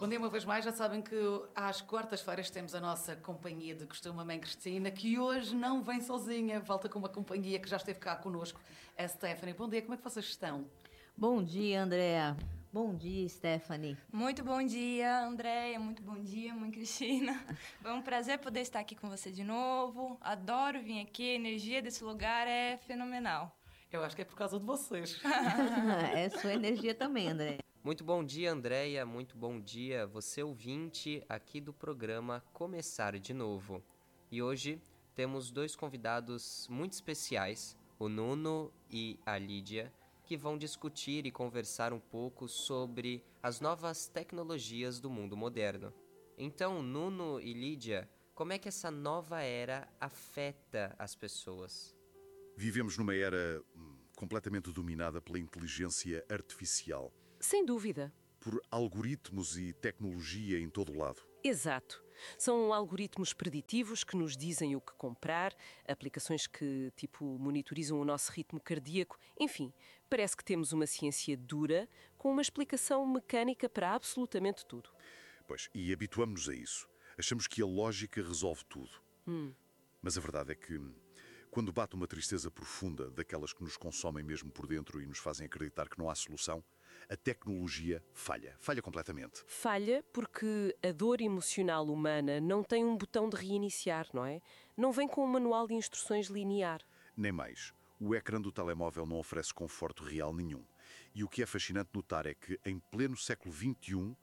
Bom dia uma vez mais, já sabem que às quartas-feiras temos a nossa companhia de costume, a Mãe Cristina, que hoje não vem sozinha, volta com uma companhia que já esteve cá connosco, a Stephanie. Bom dia, como é que vocês estão? Bom dia, Andréa. Bom dia, Stephanie. Muito bom dia, Andréia. Muito bom dia, Mãe Cristina. Foi um prazer poder estar aqui com você de novo. Adoro vir aqui, a energia desse lugar é fenomenal. Eu acho que é por causa de vocês. É sua energia também, Andréa. Muito bom dia, Andréia. Muito bom dia, você ouvinte aqui do programa Começar de Novo. E hoje temos dois convidados muito especiais, o Nuno e a Lídia, que vão discutir e conversar um pouco sobre as novas tecnologias do mundo moderno. Então, Nuno e Lídia, como é que essa nova era afeta as pessoas? Vivemos numa era completamente dominada pela inteligência artificial. Sem dúvida. Por algoritmos e tecnologia em todo o lado. Exato. São algoritmos preditivos que nos dizem o que comprar, aplicações que, monitorizam o nosso ritmo cardíaco. Enfim, parece que temos uma ciência dura com uma explicação mecânica para absolutamente tudo. Pois, e habituamos-nos a isso. Achamos que a lógica resolve tudo. Mas a verdade é que, quando bate uma tristeza profunda, daquelas que nos consomem mesmo por dentro e nos fazem acreditar que não há solução, a tecnologia falha. Falha completamente. Falha porque a dor emocional humana não tem um botão de reiniciar, não é? Não vem com um manual de instruções linear. Nem mais. O ecrã do telemóvel não oferece conforto real nenhum. E o que é fascinante notar é que, em pleno século XXI,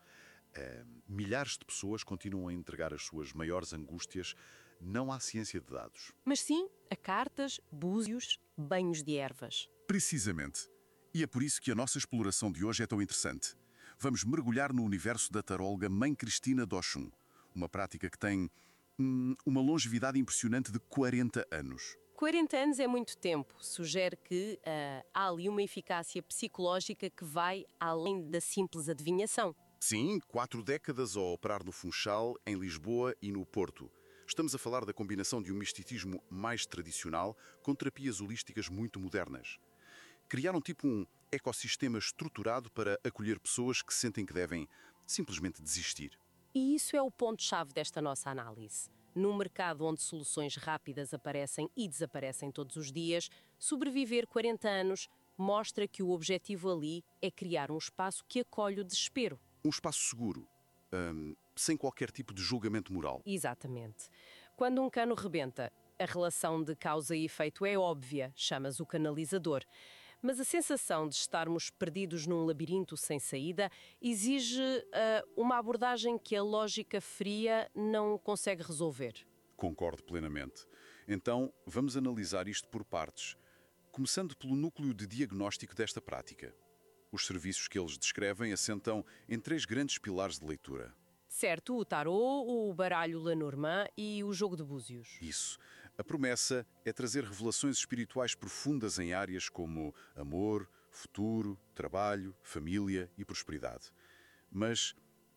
milhares de pessoas continuam a entregar as suas maiores angústias não à ciência de dados. Mas sim a cartas, búzios, banhos de ervas. Precisamente. E é por isso que a nossa exploração de hoje é tão interessante. Vamos mergulhar no universo da taróloga Mãe Cristina de Oxum, uma prática que tem uma longevidade impressionante de 40 anos. 40 anos é muito tempo. Sugere que há ali uma eficácia psicológica que vai além da simples adivinhação. Sim, 4 décadas a operar no Funchal, em Lisboa e no Porto. Estamos a falar da combinação de um misticismo mais tradicional com terapias holísticas muito modernas. Criaram um ecossistema estruturado para acolher pessoas que sentem que devem simplesmente desistir. E isso é o ponto-chave desta nossa análise. Num mercado onde soluções rápidas aparecem e desaparecem todos os dias, sobreviver 40 anos mostra que o objetivo ali é criar um espaço que acolhe o desespero. Um espaço seguro, sem qualquer tipo de julgamento moral. Exatamente. Quando um cano rebenta, a relação de causa e efeito é óbvia, chama-se o canalizador. Mas a sensação de estarmos perdidos num labirinto sem saída exige uma abordagem que a lógica fria não consegue resolver. Concordo plenamente. Então, vamos analisar isto por partes, começando pelo núcleo de diagnóstico desta prática. Os serviços que eles descrevem assentam em 3 grandes pilares de leitura. Certo, o tarô, o baralho Lenormand e o jogo de búzios. Isso. A promessa é trazer revelações espirituais profundas em áreas como amor, futuro, trabalho, família e prosperidade. Mas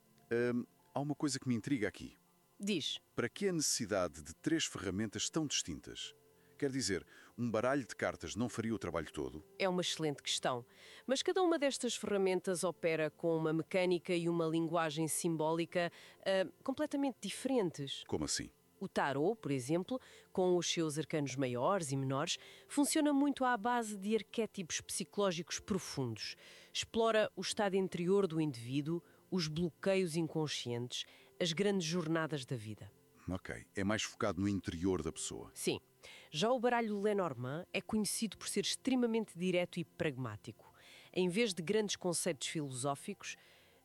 há uma coisa que me intriga aqui. Diz. Para que a necessidade de 3 ferramentas tão distintas? Quer dizer, um baralho de cartas não faria o trabalho todo? É uma excelente questão. Mas cada uma destas ferramentas opera com uma mecânica e uma linguagem simbólica completamente diferentes. Como assim? O tarô, por exemplo, com os seus arcanos maiores e menores, funciona muito à base de arquétipos psicológicos profundos. Explora o estado interior do indivíduo, os bloqueios inconscientes, as grandes jornadas da vida. Ok. É mais focado no interior da pessoa. Sim. Já o baralho Lenormand é conhecido por ser extremamente direto e pragmático. Em vez de grandes conceitos filosóficos,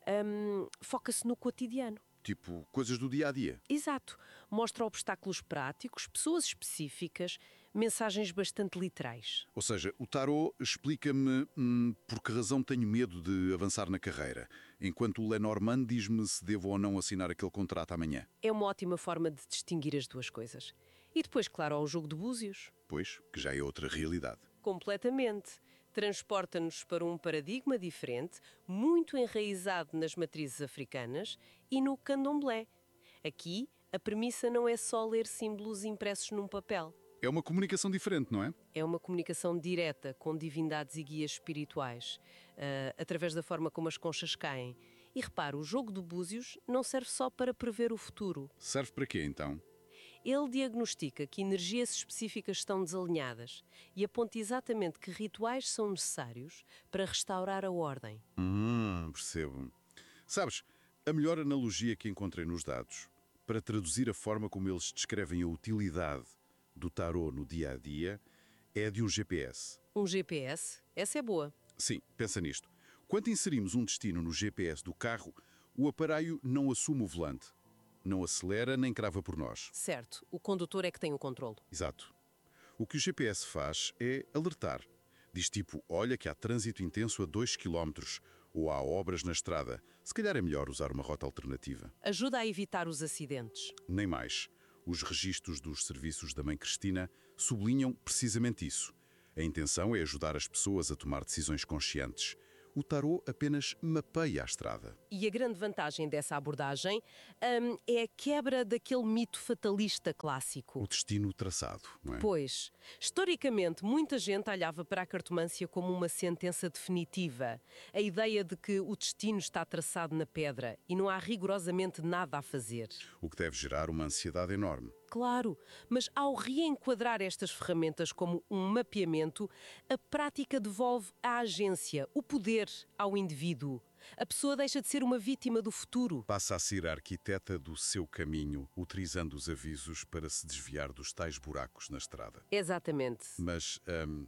foca-se no cotidiano. Tipo, coisas do dia-a-dia. Exato. Mostra obstáculos práticos, pessoas específicas, mensagens bastante literais. Ou seja, o tarô explica-me por que razão tenho medo de avançar na carreira, enquanto o Lenormand diz-me se devo ou não assinar aquele contrato amanhã. É uma ótima forma de distinguir as duas coisas. E depois, claro, há o jogo de búzios. Pois, que já é outra realidade. Completamente. Transporta-nos para um paradigma diferente, muito enraizado nas matrizes africanas e no candomblé. Aqui, a premissa não é só ler símbolos impressos num papel. É uma comunicação diferente, não é? É uma comunicação direta com divindades e guias espirituais, através da forma como as conchas caem. E repara, o jogo do Búzios não serve só para prever o futuro. Serve para quê, então? Ele diagnostica que energias específicas estão desalinhadas e aponta exatamente que rituais são necessários para restaurar a ordem. Percebo. Sabes, a melhor analogia que encontrei nos dados para traduzir a forma como eles descrevem a utilidade do tarô no dia-a-dia é a de um GPS. Um GPS? Essa é boa. Sim, pensa nisto. Quando inserimos um destino no GPS do carro, o aparelho não assume o volante. Não acelera nem crava por nós. Certo, o condutor é que tem o controle. Exato. O que o GPS faz é alertar. Diz tipo, olha que há trânsito intenso a 2 km ou há obras na estrada. Se calhar é melhor usar uma rota alternativa. Ajuda a evitar os acidentes. Nem mais. Os registros dos serviços da Mãe Cristina sublinham precisamente isso. A intenção é ajudar as pessoas a tomar decisões conscientes. O tarô apenas mapeia a estrada. E a grande vantagem dessa abordagem é a quebra daquele mito fatalista clássico. O destino traçado, não é? Pois, historicamente, muita gente olhava para a cartomância como uma sentença definitiva. A ideia de que o destino está traçado na pedra e não há rigorosamente nada a fazer. O que deve gerar uma ansiedade enorme. Claro, mas ao reenquadrar estas ferramentas como um mapeamento, a prática devolve a agência, o poder ao indivíduo. A pessoa deixa de ser uma vítima do futuro. Passa a ser a arquiteta do seu caminho, utilizando os avisos para se desviar dos tais buracos na estrada. Exatamente. Mas,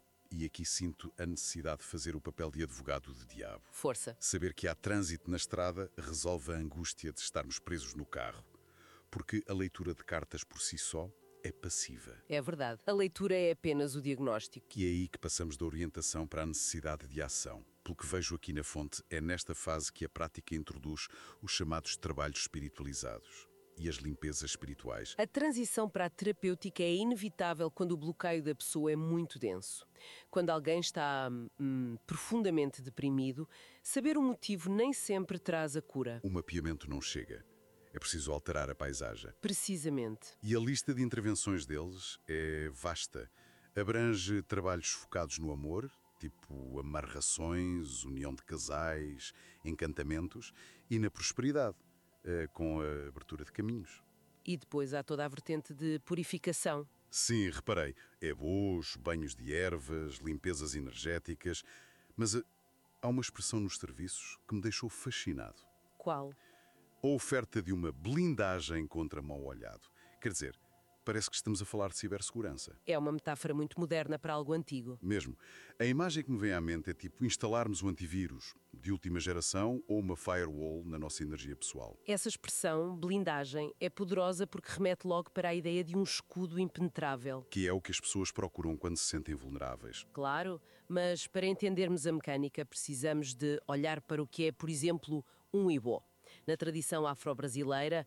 e aqui sinto a necessidade de fazer o papel de advogado de diabo. Força. Saber que há trânsito na estrada resolve a angústia de estarmos presos no carro. Porque a leitura de cartas por si só é passiva. É verdade. A leitura é apenas o diagnóstico. E é aí que passamos da orientação para a necessidade de ação. Pelo que vejo aqui na fonte, é nesta fase que a prática introduz os chamados trabalhos espiritualizados e as limpezas espirituais. A transição para a terapêutica é inevitável quando o bloqueio da pessoa é muito denso. Quando alguém está profundamente deprimido, saber o motivo nem sempre traz a cura. O mapeamento não chega. É preciso alterar a paisagem. Precisamente. E a lista de intervenções deles é vasta. Abrange trabalhos focados no amor, tipo amarrações, união de casais, encantamentos, e na prosperidade, com a abertura de caminhos. E depois há toda a vertente de purificação. Sim, reparei. Ebôs, banhos de ervas, limpezas energéticas. Mas há uma expressão nos serviços que me deixou fascinado. Qual? A oferta de uma blindagem contra mau olhado. Quer dizer, parece que estamos a falar de cibersegurança. É uma metáfora muito moderna para algo antigo. Mesmo. A imagem que me vem à mente é tipo instalarmos um antivírus de última geração ou uma firewall na nossa energia pessoal. Essa expressão, blindagem, é poderosa porque remete logo para a ideia de um escudo impenetrável. Que é o que as pessoas procuram quando se sentem vulneráveis. Claro, mas para entendermos a mecânica precisamos de olhar para o que é, por exemplo, um ibô. Na tradição afro-brasileira,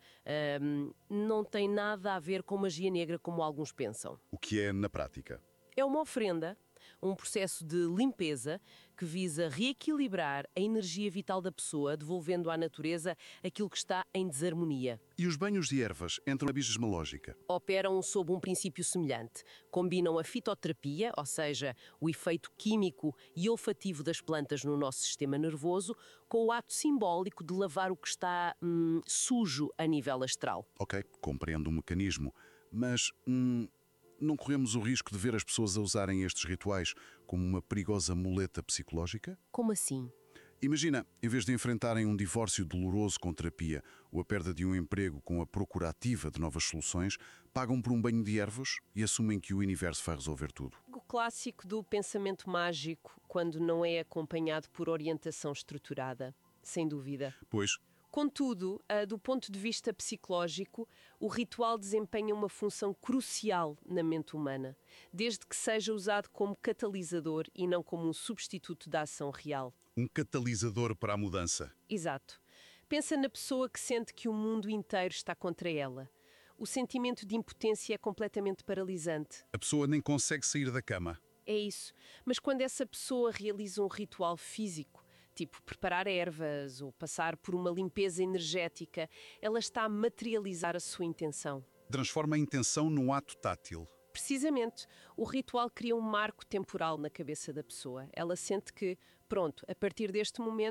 não tem nada a ver com magia negra como alguns pensam. O que é na prática? É uma oferenda, um processo de limpeza que visa reequilibrar a energia vital da pessoa, devolvendo à natureza aquilo que está em desarmonia. E os banhos de ervas entram na mesma lógica? Operam sob um princípio semelhante. Combinam a fitoterapia, ou seja, o efeito químico e olfativo das plantas no nosso sistema nervoso, com o ato simbólico de lavar o que está sujo a nível astral. Ok, compreendo o mecanismo, mas não corremos o risco de ver as pessoas a usarem estes rituais como uma perigosa muleta psicológica? Como assim? Imagina, em vez de enfrentarem um divórcio doloroso com terapia ou a perda de um emprego com a procura ativa de novas soluções, pagam por um banho de ervas e assumem que o universo vai resolver tudo. O clássico do pensamento mágico, quando não é acompanhado por orientação estruturada, sem dúvida. Pois. Contudo, do ponto de vista psicológico, o ritual desempenha uma função crucial na mente humana, desde que seja usado como catalisador e não como um substituto da ação real. Um catalisador para a mudança. Exato. Pensa na pessoa que sente que o mundo inteiro está contra ela. O sentimento de impotência é completamente paralisante. A pessoa nem consegue sair da cama. É isso. Mas quando essa pessoa realiza um ritual físico, tipo preparar ervas ou passar por uma limpeza energética, ela está a materializar a sua intenção. Transforma a intenção num ato tátil. Precisamente, o ritual cria um marco temporal na cabeça da pessoa. Ela sente que, pronto, a partir deste momento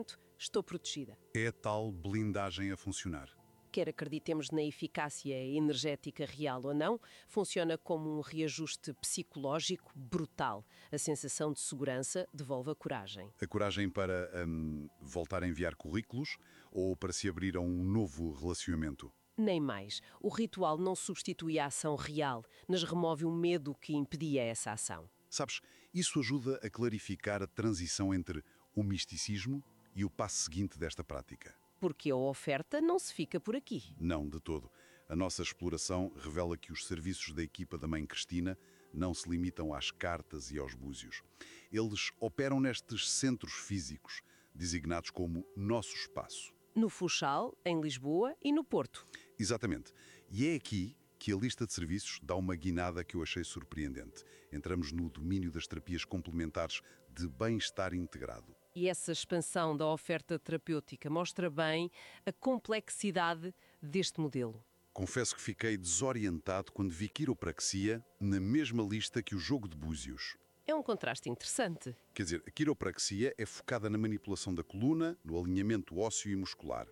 estou protegida. É a tal blindagem a funcionar. Quer acreditemos na eficácia energética real ou não, funciona como um reajuste psicológico brutal. A sensação de segurança devolve a coragem. A coragem para voltar a enviar currículos ou para se abrir a um novo relacionamento? Nem mais. O ritual não substitui a ação real, mas remove o medo que impedia essa ação. Sabes, isso ajuda a clarificar a transição entre o misticismo e o passo seguinte desta prática. Porque a oferta não se fica por aqui. Não, de todo. A nossa exploração revela que os serviços da equipa da Mãe Cristina não se limitam às cartas e aos búzios. Eles operam nestes centros físicos, designados como Nosso Espaço. No Funchal, em Lisboa e no Porto. Exatamente. E é aqui que a lista de serviços dá uma guinada que eu achei surpreendente. Entramos no domínio das terapias complementares de bem-estar integrado. E essa expansão da oferta terapêutica mostra bem a complexidade deste modelo. Confesso que fiquei desorientado quando vi quiropraxia na mesma lista que o jogo de búzios. É um contraste interessante. Quer dizer, a quiropraxia é focada na manipulação da coluna, no alinhamento ósseo e muscular.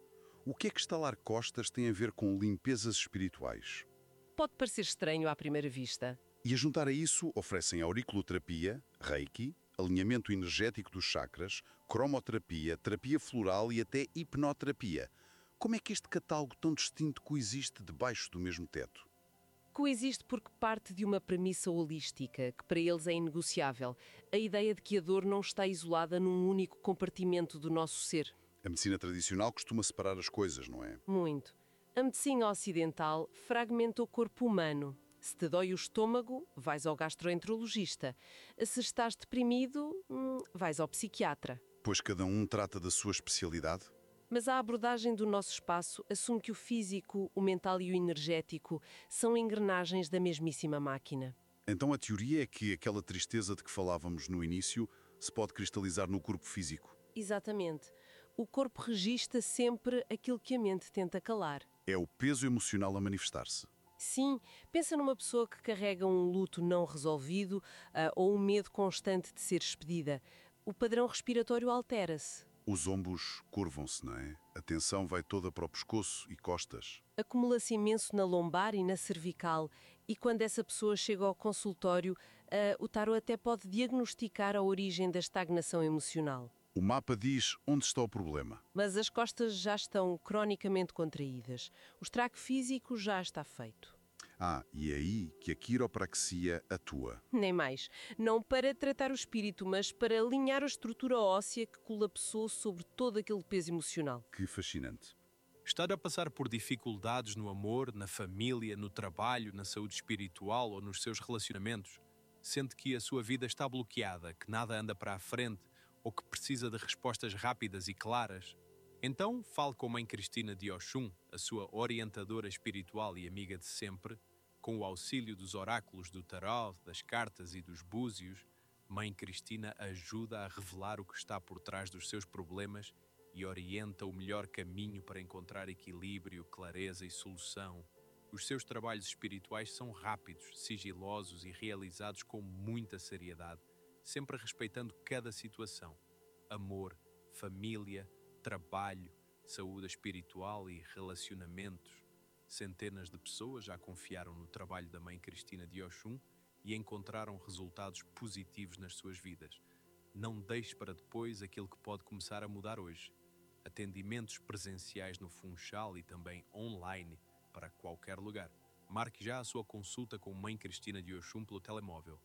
O que é que estalar costas tem a ver com limpezas espirituais? Pode parecer estranho à primeira vista. E a juntar a isso, oferecem auriculoterapia, reiki, alinhamento energético dos chakras, cromoterapia, terapia floral e até hipnoterapia. Como é que este catálogo tão distinto coexiste debaixo do mesmo teto? Coexiste porque parte de uma premissa holística, que para eles é inegociável. A ideia de que a dor não está isolada num único compartimento do nosso ser. A medicina tradicional costuma separar as coisas, não é? Muito. A medicina ocidental fragmenta o corpo humano. Se te dói o estômago, vais ao gastroenterologista. Se estás deprimido, vais ao psiquiatra. Pois cada um trata da sua especialidade. Mas a abordagem do nosso espaço assume que o físico, o mental e o energético são engrenagens da mesmíssima máquina. Então a teoria é que aquela tristeza de que falávamos no início se pode cristalizar no corpo físico. Exatamente. O corpo registra sempre aquilo que a mente tenta calar. É o peso emocional a manifestar-se. Sim, pensa numa pessoa que carrega um luto não resolvido ou um medo constante de ser despedida. O padrão respiratório altera-se. Os ombros curvam-se, não é? A tensão vai toda para o pescoço e costas. Acumula-se imenso na lombar e na cervical. E quando essa pessoa chega ao consultório, o tarot até pode diagnosticar a origem da estagnação emocional. O mapa diz onde está o problema. Mas as costas já estão cronicamente contraídas. O estrago físico já está feito. E é aí que a quiropraxia atua. Nem mais. Não para tratar o espírito, mas para alinhar a estrutura óssea que colapsou sobre todo aquele peso emocional. Que fascinante. Estar a passar por dificuldades no amor, na família, no trabalho, na saúde espiritual ou nos seus relacionamentos, sente que a sua vida está bloqueada, que nada anda para a frente ou que precisa de respostas rápidas e claras, então fale com a Mãe Cristina de Oxum, a sua orientadora espiritual e amiga de sempre. Com o auxílio dos oráculos do tarot, das cartas e dos búzios, Mãe Cristina ajuda a revelar o que está por trás dos seus problemas e orienta o melhor caminho para encontrar equilíbrio, clareza e solução. Os seus trabalhos espirituais são rápidos, sigilosos e realizados com muita seriedade, sempre respeitando cada situação. Amor, família, trabalho, saúde espiritual e relacionamentos. Centenas de pessoas já confiaram no trabalho da Mãe Cristina de Oxum e encontraram resultados positivos nas suas vidas. Não deixe para depois aquilo que pode começar a mudar hoje. Atendimentos presenciais no Funchal e também online para qualquer lugar. Marque já a sua consulta com Mãe Cristina de Oxum pelo telemóvel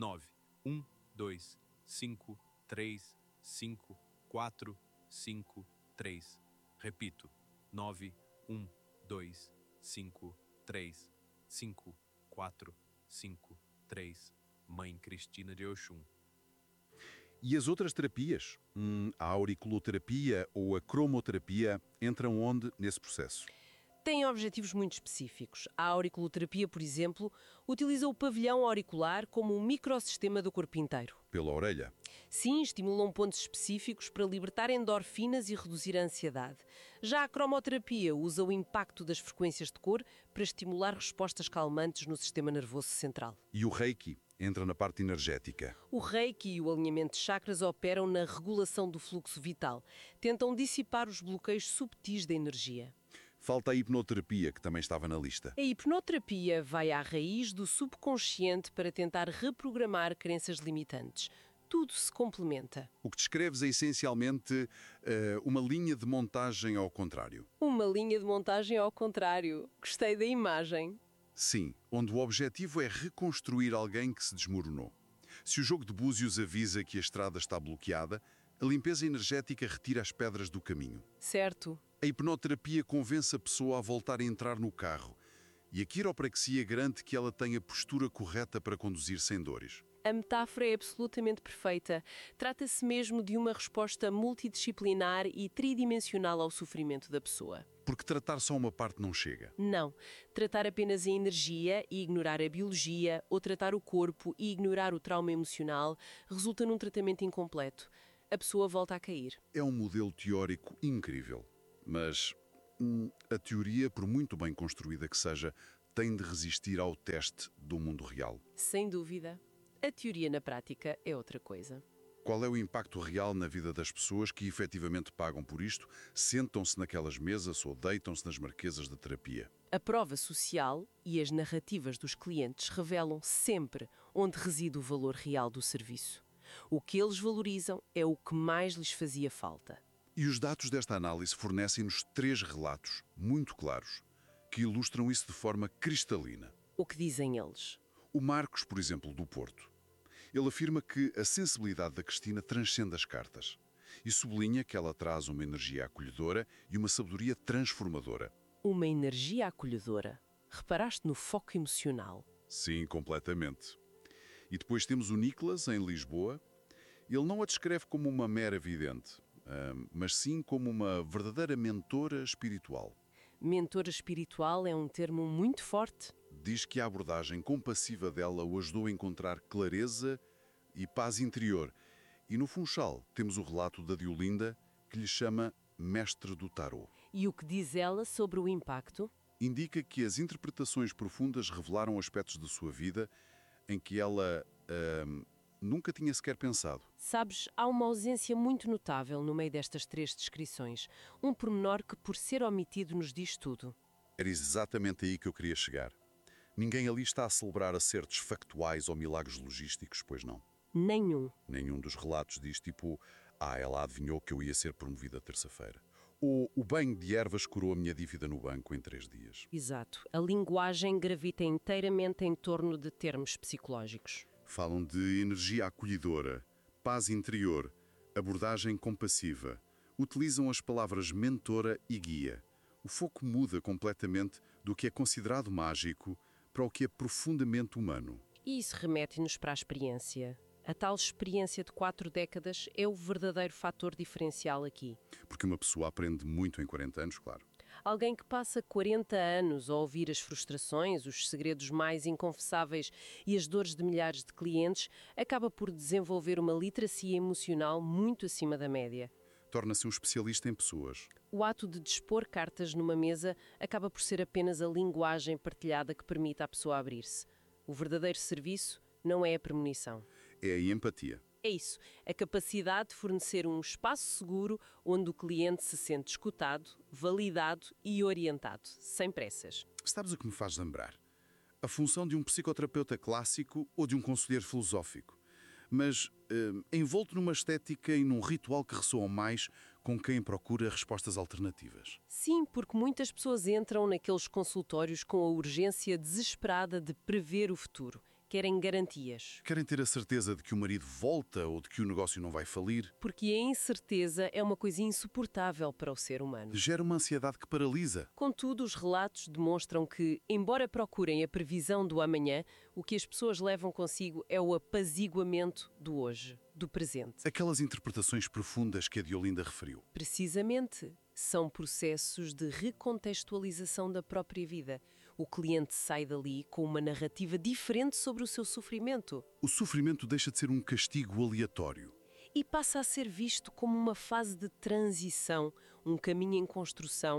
912535453. Repito, 912535453. Mãe Cristina de Oxum. E as outras terapias? A auriculoterapia ou a cromoterapia entram onde nesse processo? Têm objetivos muito específicos. A auriculoterapia, por exemplo, utiliza o pavilhão auricular como um microsistema do corpo inteiro. Pela orelha? Sim, estimulam pontos específicos para libertar endorfinas e reduzir a ansiedade. Já a cromoterapia usa o impacto das frequências de cor para estimular respostas calmantes no sistema nervoso central. E o reiki entra na parte energética. O Reiki e o alinhamento de chakras operam na regulação do fluxo vital. Tentam dissipar os bloqueios subtis da energia. Falta a hipnoterapia, que também estava na lista. A hipnoterapia vai à raiz do subconsciente para tentar reprogramar crenças limitantes. Tudo se complementa. O que descreves é essencialmente uma linha de montagem ao contrário. Uma linha de montagem ao contrário. Gostei da imagem. Sim, onde o objetivo é reconstruir alguém que se desmoronou. Se o jogo de búzios avisa que a estrada está bloqueada, a limpeza energética retira as pedras do caminho. Certo. A hipnoterapia convence a pessoa a voltar a entrar no carro. E a quiropraxia garante que ela tenha a postura correta para conduzir sem dores. A metáfora é absolutamente perfeita. Trata-se mesmo de uma resposta multidisciplinar e tridimensional ao sofrimento da pessoa. Porque tratar só uma parte não chega. Não. Tratar apenas a energia e ignorar a biologia, ou tratar o corpo e ignorar o trauma emocional, resulta num tratamento incompleto. A pessoa volta a cair. É um modelo teórico incrível. Mas a teoria, por muito bem construída que seja, tem de resistir ao teste do mundo real. Sem dúvida. A teoria na prática é outra coisa. Qual é o impacto real na vida das pessoas que efetivamente pagam por isto, sentam-se naquelas mesas ou deitam-se nas marquesas de terapia? A prova social e as narrativas dos clientes revelam sempre onde reside o valor real do serviço. O que eles valorizam é o que mais lhes fazia falta. E os dados desta análise fornecem-nos 3 relatos muito claros que ilustram isso de forma cristalina. O que dizem eles? O Marcos, por exemplo, do Porto. Ele afirma que a sensibilidade da Cristina transcende as cartas e sublinha que ela traz uma energia acolhedora e uma sabedoria transformadora. Uma energia acolhedora. Reparaste no foco emocional? Sim, completamente. E depois temos o Nicolas, em Lisboa. Ele não a descreve como uma mera vidente, mas sim como uma verdadeira mentora espiritual. Mentora espiritual é um termo muito forte. Diz que a abordagem compassiva dela o ajudou a encontrar clareza e paz interior. E no Funchal temos o relato da Diolinda, que lhe chama Mestre do Tarot. E o que diz ela sobre o impacto? Indica que as interpretações profundas revelaram aspectos da sua vida em que ela nunca tinha sequer pensado. Sabes, há uma ausência muito notável no meio destas 3 descrições. Um pormenor que, por ser omitido, nos diz tudo. Era exatamente aí que eu queria chegar. Ninguém ali está a celebrar acertos factuais ou milagres logísticos, pois não? Nenhum. Nenhum dos relatos diz tipo, ela adivinhou que eu ia ser promovida terça-feira. Ou o banho de ervas curou a minha dívida no banco em 3 dias. Exato. A linguagem gravita inteiramente em torno de termos psicológicos. Falam de energia acolhedora, paz interior, abordagem compassiva. Utilizam as palavras mentora e guia. O foco muda completamente do que é considerado mágico para o que é profundamente humano. E isso remete-nos para a experiência. A tal experiência de 4 décadas é o verdadeiro fator diferencial aqui. Porque uma pessoa aprende muito em 40 anos, claro. Alguém que passa 40 anos a ouvir as frustrações, os segredos mais inconfessáveis e as dores de milhares de clientes, acaba por desenvolver uma literacia emocional muito acima da média. Torna-se um especialista em pessoas. O ato de dispor cartas numa mesa acaba por ser apenas a linguagem partilhada que permite à pessoa abrir-se. O verdadeiro serviço não é a premonição. É a empatia. É isso, a capacidade de fornecer um espaço seguro onde o cliente se sente escutado, validado e orientado, sem pressas. Sabes o que me faz lembrar? A função de um psicoterapeuta clássico ou de um conselheiro filosófico. Mas envolto numa estética e num ritual que ressoam mais com quem procura respostas alternativas. Sim, porque muitas pessoas entram naqueles consultórios com a urgência desesperada de prever o futuro. Querem garantias. Querem ter a certeza de que o marido volta ou de que o negócio não vai falir. Porque a incerteza é uma coisa insuportável para o ser humano. Gera uma ansiedade que paralisa. Contudo, os relatos demonstram que, embora procurem a previsão do amanhã, o que as pessoas levam consigo é o apaziguamento do hoje, do presente. Aquelas interpretações profundas que a Diolinda referiu. Precisamente, são processos de recontextualização da própria vida. O cliente sai dali com uma narrativa diferente sobre o seu sofrimento. O sofrimento deixa de ser um castigo aleatório. E passa a ser visto como uma fase de transição, um caminho em construção,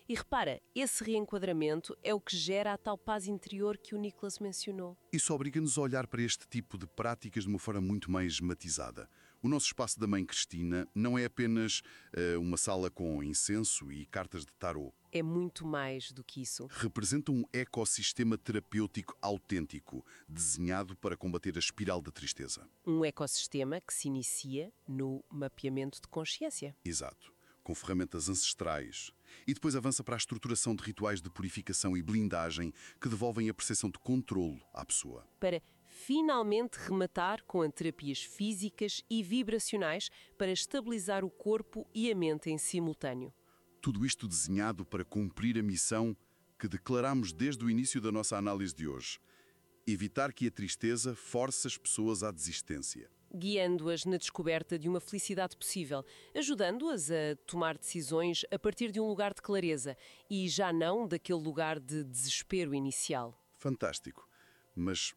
E repara, esse reenquadramento é o que gera a tal paz interior que o Nicholas mencionou. Isso obriga-nos a olhar para este tipo de práticas de uma forma muito mais matizada. O nosso espaço da Mãe Cristina não é apenas uma sala com incenso e cartas de tarô. É muito mais do que isso. Representa um ecossistema terapêutico autêntico, desenhado para combater a espiral da tristeza. Um ecossistema que se inicia no mapeamento de consciência. Exato. Com ferramentas ancestrais. E depois avança para a estruturação de rituais de purificação e blindagem que devolvem a percepção de controlo à pessoa. Para finalmente rematar com as terapias físicas e vibracionais para estabilizar o corpo e a mente em simultâneo. Tudo isto desenhado para cumprir a missão que declaramos desde o início da nossa análise de hoje. Evitar que a tristeza force as pessoas à desistência. Guiando-as na descoberta de uma felicidade possível, ajudando-as a tomar decisões a partir de um lugar de clareza e já não daquele lugar de desespero inicial. Fantástico. Mas,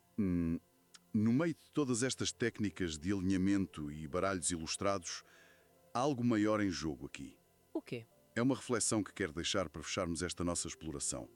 no meio de todas estas técnicas de alinhamento e baralhos ilustrados, há algo maior em jogo aqui. O quê? É uma reflexão que quero deixar para fecharmos esta nossa exploração.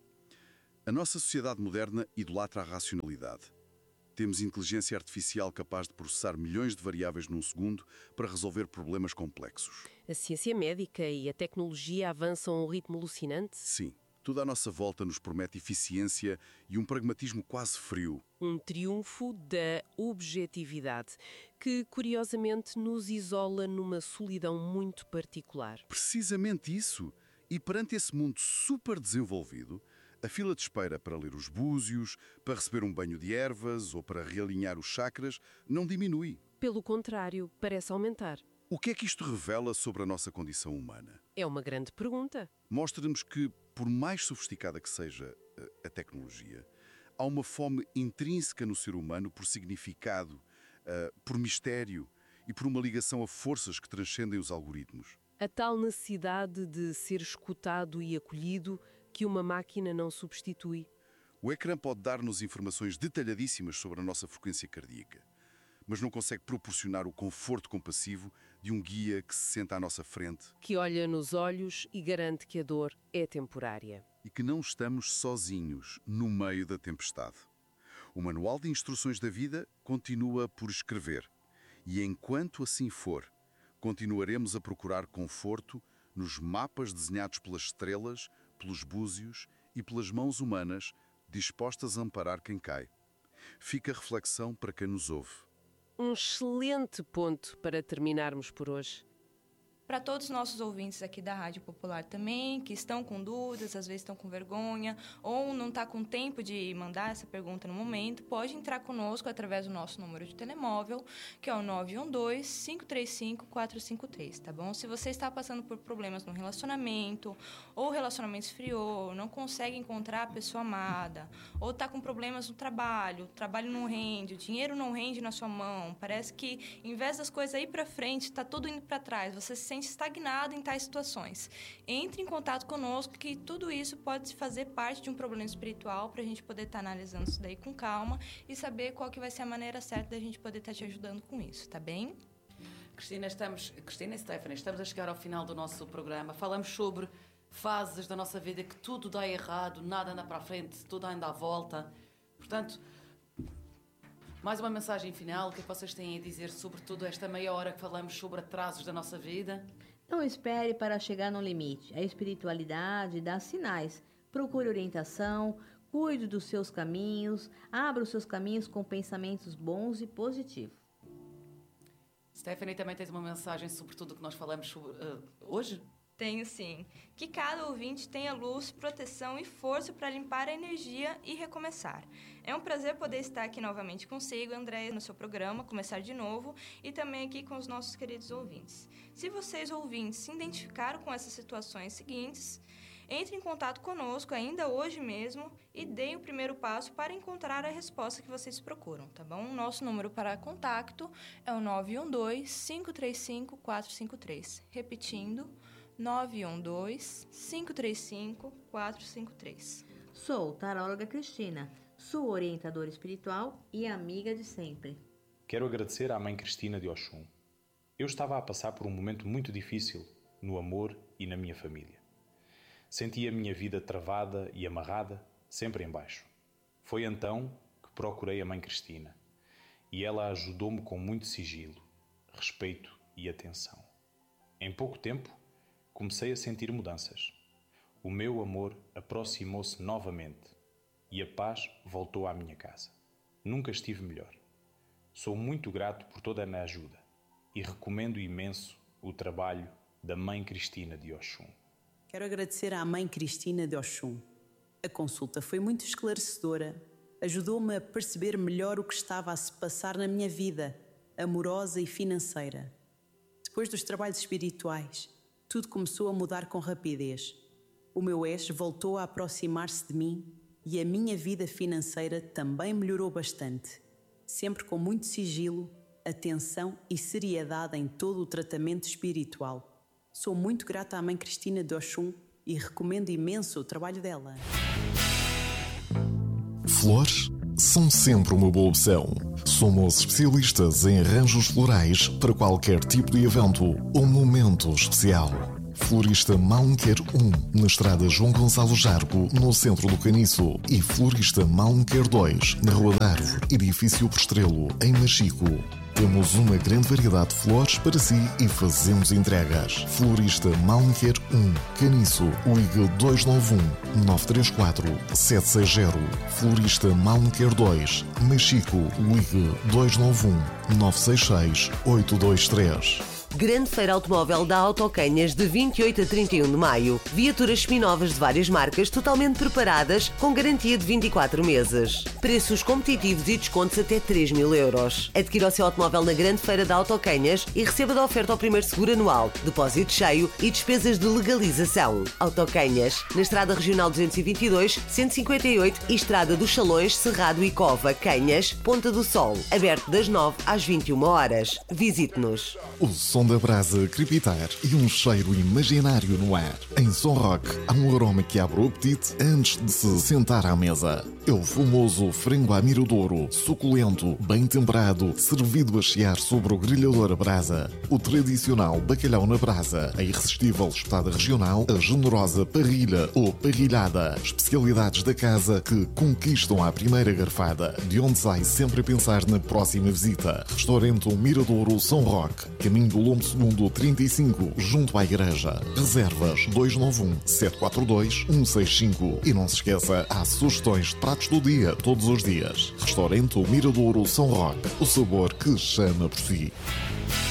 A nossa sociedade moderna idolatra a racionalidade. Temos inteligência artificial capaz de processar milhões de variáveis num segundo para resolver problemas complexos. A ciência médica e a tecnologia avançam a um ritmo alucinante? Sim, tudo à nossa volta nos promete eficiência e um pragmatismo quase frio. Um triunfo da objetividade, que curiosamente nos isola numa solidão muito particular. Precisamente isso. E perante esse mundo super desenvolvido, a fila de espera para ler os búzios, para receber um banho de ervas ou para realinhar os chakras não diminui. Pelo contrário, parece aumentar. O que é que isto revela sobre a nossa condição humana? É uma grande pergunta. Mostra-nos que, por mais sofisticada que seja a tecnologia, há uma fome intrínseca no ser humano por significado, por mistério e por uma ligação a forças que transcendem os algoritmos. A tal necessidade de ser escutado e acolhido que uma máquina não substitui. O ecrã pode dar-nos informações detalhadíssimas sobre a nossa frequência cardíaca, mas não consegue proporcionar o conforto compassivo de um guia que se senta à nossa frente. Que olha nos olhos e garante que a dor é temporária. E que não estamos sozinhos no meio da tempestade. O Manual de Instruções da Vida continua por escrever. E enquanto assim for, continuaremos a procurar conforto nos mapas desenhados pelas estrelas, pelos búzios e pelas mãos humanas dispostas a amparar quem cai. Fica a reflexão para quem nos ouve. Um excelente ponto para terminarmos por hoje. Para todos os nossos ouvintes aqui da Rádio Popular também, que estão com dúvidas, às vezes estão com vergonha, ou não está com tempo de mandar essa pergunta no momento, pode entrar conosco através do nosso número de telemóvel, que é o 912-535-453, tá bom? Se você está passando por problemas no relacionamento, ou o relacionamento esfriou, não consegue encontrar a pessoa amada, ou está com problemas no trabalho, o trabalho não rende, o dinheiro não rende na sua mão, parece que, em vez das coisas ir para frente, está tudo indo para trás, você se sente estagnado em tais situações. Entre em contato conosco, que tudo isso pode fazer parte de um problema espiritual, para a gente poder estar analisando isso daí com calma e saber qual que vai ser a maneira certa da gente poder estar te ajudando com isso, tá bem? Cristina e Stephanie, estamos a chegar ao final do nosso programa. Falamos sobre fases da nossa vida que tudo dá errado, nada anda para a frente, tudo anda à volta. Portanto, mais uma mensagem final, o que é que vocês têm a dizer sobre tudo esta meia hora que falamos sobre atrasos da nossa vida? Não espere para chegar no limite. A espiritualidade dá sinais. Procure orientação, cuide dos seus caminhos, abra os seus caminhos com pensamentos bons e positivos. Stephanie, também tens uma mensagem sobre tudo o que nós falamos sobre, hoje? Tenho sim. Que cada ouvinte tenha luz, proteção e força para limpar a energia e recomeçar. É um prazer poder estar aqui novamente consigo, Andréia, no seu programa, Começar de Novo, e também aqui com os nossos queridos ouvintes. Se vocês, ouvintes, se identificaram com essas situações seguintes, entre em contato conosco ainda hoje mesmo e deem o primeiro passo para encontrar a resposta que vocês procuram, tá bom? Nosso número para contato é o 912-535-453. Repetindo, 912-535-453. Sou taróloga Cristina, sua orientadora espiritual e amiga de sempre. Quero agradecer à Mãe Cristina de Oxum. Eu estava a passar por um momento muito difícil no amor e na minha família. Senti a minha vida travada e amarrada, sempre em baixo. Foi então que procurei a Mãe Cristina e ela ajudou-me com muito sigilo, respeito e atenção. Em pouco tempo, comecei a sentir mudanças. O meu amor aproximou-se novamente e a paz voltou à minha casa. Nunca estive melhor. Sou muito grato por toda a ajuda e recomendo imenso o trabalho da Mãe Cristina de Oxum. Quero agradecer à Mãe Cristina de Oxum. A consulta foi muito esclarecedora. Ajudou-me a perceber melhor o que estava a se passar na minha vida, amorosa e financeira. Depois dos trabalhos espirituais, tudo começou a mudar com rapidez. O meu ex voltou a aproximar-se de mim e a minha vida financeira também melhorou bastante, sempre com muito sigilo, atenção e seriedade em todo o tratamento espiritual. Sou muito grata à Mãe Cristina de Oxum e recomendo imenso o trabalho dela. Flores são sempre uma boa opção. Somos especialistas em arranjos florais para qualquer tipo de evento ou momento especial. Florista Malmquer 1, na estrada João Gonçalo Jargo, no centro do Caniço. E Florista Malmquer 2, na Rua da Árvore, edifício Postrelo, em Machico. Temos uma grande variedade de flores para si e fazemos entregas. Florista Malmquer 1, Caniço, ligue 291-934-760. Florista Malmquer 2, Machico, ligue 291-966-823. Grande Feira Automóvel da Autocanhas de 28 a 31 de maio. Viaturas seminovas de várias marcas totalmente preparadas com garantia de 24 meses. Preços competitivos e descontos até 3.000 euros. Adquira o seu automóvel na Grande Feira da Autocanhas e receba da oferta ao primeiro seguro anual, depósito cheio e despesas de legalização. Autocanhas, na Estrada Regional 222, 158 e Estrada dos Salões, Cerrado e Cova, Canhas, Ponta do Sol. Aberto das 9 às 21 horas. Visite-nos. O som da brasa a crepitar e um cheiro imaginário no ar. Em Som Rock há um aroma que abre o apetite antes de se sentar à mesa. É o famoso frango à miradouro, suculento, bem temperado, servido a chiar sobre o grelhador a brasa. O tradicional bacalhau na brasa, a irresistível espetada regional, a generosa parrilha ou parrilhada. Especialidades da casa que conquistam à primeira garfada, de onde sai sempre a pensar na próxima visita. Restaurante Miradouro Som Rock, caminho do Lombo Segundo 35, junto à igreja. Reservas 291-742-165. E não se esqueça, há sugestões de pratos do dia, todos os dias. Restaurante Miradouro São Roque, o sabor que chama por si.